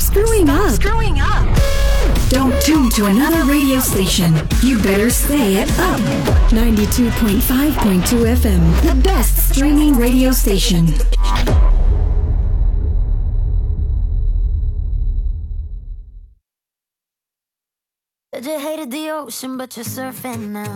screwing up. Don't tune to another radio station. You better stay at Up. 92.5.2 FM, the best streaming radio station. Said you hated the ocean, but you're surfing now.